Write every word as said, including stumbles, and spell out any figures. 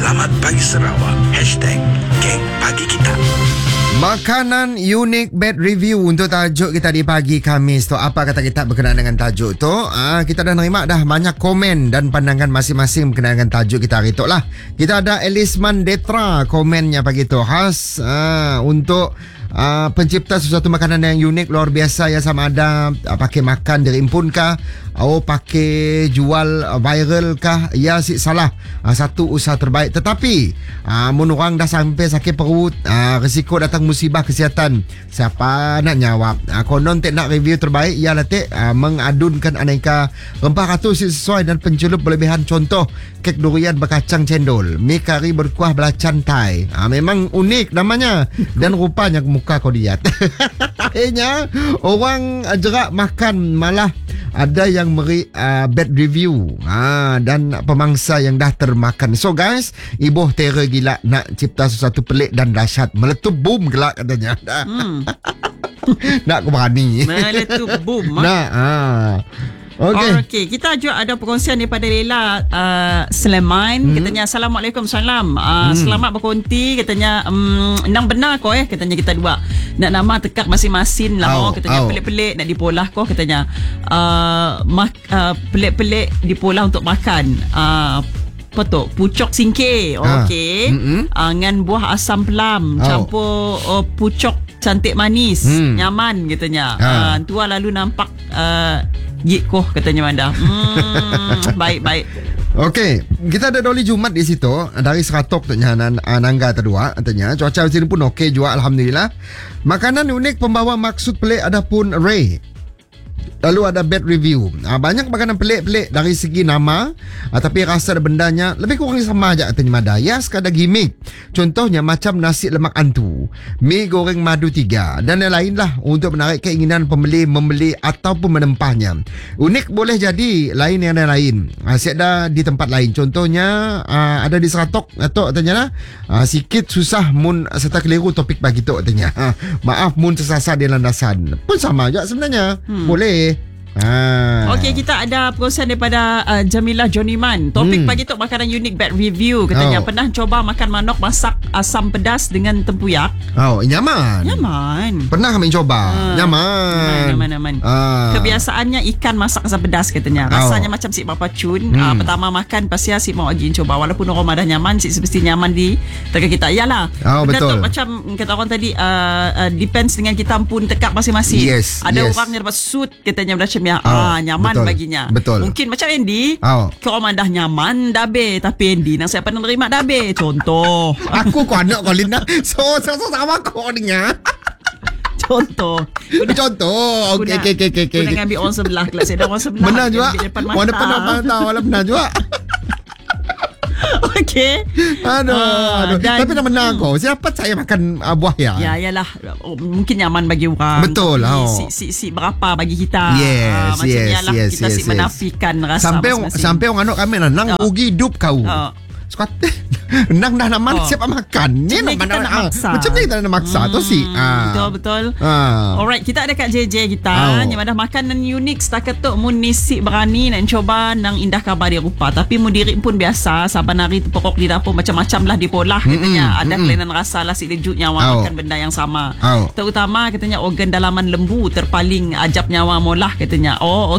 Selamat Pagi Sarawak. Hashtag Geng Pagi Kita. Makanan unik bad review untuk tajuk kita di pagi Khamis tu. Apa kata kita berkenaan dengan tajuk tu? Ah, kita dah nerima dah banyak komen dan pandangan masing-masing berkenaan dengan tajuk kita hari tu lah. Kita ada Elisman Detra komennya pagi tu. Khas ah, untuk ah, pencipta sesuatu makanan yang unik luar biasa ya, sama ada ah, pakai makan dirimpun kah, atau pakai jual ah, viral kah, ya si salah. Ah, satu usaha terbaik, tetapi ah, mun orang dah sampai sakit perut, ah, risiko datang musibah kesihatan, siapa nak jawab? Ah, konon tak nak review terbaik ialah tak ah, mengadunkan aneka rempah ratus sesuai dan pencelup berlebihan. Contoh kek durian berkacang cendol, mi kari berkuah belacan Thai. Ah, memang unik namanya dan rupanya muka kau diet. Akhirnya orang jerak makan, malah ada yang beri uh, bad review ah, dan pemangsa yang dah termakan. So guys, ibu terror gila nak cipta sesuatu pelik dan dahsyat, meletup boom gelak katanya. Hmm. Nak aku berani. Meletup boom. Nak ah. Okey. Oh, okay. Kita juga ada perkongsian daripada Leila uh, Sleman. Hmm. Katanya Assalamualaikum salam. Uh, hmm. Selamat berkonti. Katanya um, nang benar ko eh. Katanya kita dua nak nama tekak masing-masing lah. Oh, katanya oh. pelik-pelik nak dipolah ko. Katanya uh, mak, uh, pelik-pelik dipolah untuk makan. Uh, apa tu? Pucuk singkir. Okey. Mm-hmm. Uh, dengan buah asam pelam. Oh. Campur uh, pucuk cantik manis. Hmm. Nyaman katanya. Ha. Uh, tua lalu nampak uh, gig koh katanya Manda. Hmm, baik-baik. Okey, kita ada Doli Jumat di situ dari Seratok tanya Nangga Terdua katanya. Cuaca di sini pun okey juga alhamdulillah. Makanan unik pembawa maksud pelik ada pun Ray. Lalu ada bad review. Ha, banyak makanan pelik-pelik dari segi nama, ha, tapi rasa dan bendanya lebih kurang sama aja katanya Mada. Ya, sekadar gimmick. Contohnya macam nasi lemak antu, mi goreng madu tiga dan lain-lain lah untuk menarik keinginan pembeli membeli ataupun menempahnya. Unik boleh jadi, lain yang lain. Ha, ada di tempat lain. Contohnya ha, ada di Seratok atau katanya lah. Ha, sikit susah mun serta keliru topik bagi tu katanya. Ha, maaf mun tersasar di landasan. Pun sama aja sebenarnya. Hmm. Boleh. Ah. Okey, kita ada perkongsian daripada uh, Jamilah Joniman. Topik hmm. pagi tu makanan unik bad review. Katanya oh. pernah coba makan manok masak asam pedas dengan tempuyak. Oh, nyaman. Nyaman. Pernah kami coba. Uh, nyaman. Nyaman, nyaman. Ah. Kebiasaannya ikan masak asam pedas katanya. Rasanya oh. macam si Papa Chun. Hmm. Uh, pertama makan pasti si mau lagi coba. Walaupun orang dah nyaman, si semesti nyaman di tengah kita. Yalah. Oh, betul. Tu, macam kata orang tadi uh, uh, depends dengan kita pun tekak masing-masing. Yes. Ada yes. orang yang dapat suit katanya macam ya, oh, ah, nyaman betul, baginya. Betul. Mungkin macam Andy, oh. kau orang dah nyaman dah be, tapi Andy nak siapa nak terima dah be. Contoh. Aku kau anak kau Linda. So so sama kau ni ya. Contoh. Udah, Contoh. Okey okey okey okey. Kau nak ambil orang sebelah kelas ada orang sebelah. Benar juga. Orang depan mata wala benar juga. Okey. Aduh, uh, aduh. Dan, tapi dah menang hmm. kau. Siapa saya makan uh, buah ya? Ya, yalah. Oh, mungkin nyaman bagi orang. Betul lah. Oh. Si, si, si berapa bagi kita. Yes, uh, macam yes, yalah, yes, kita yes, si yes. menafikan rasa sampai masing-masing. Sampai orang anak kami nang oh. rugi hidup kau. Oh. Sekata nang dah nak makan oh. siap makan. Ni nak kita nak maksa. Macam ni kita nak maksa hmm, tu si. Ah. Betul betul. Ah. Alright, kita ada kat J J kita oh. yang ada makanan unik setakat tu mun nisi berani nak coba nang indah kabar dia rupa, tapi mun diri pun biasa saban hari pokok di dapur macam-macam lah dipolah katanya. Mm-mm. Ada mm-mm. kelainan rasa lah si lejut nyawa oh. makan benda yang sama. Oh. Terutama katanya organ dalaman lembu terpaling ajab nyawa molah katanya. Oh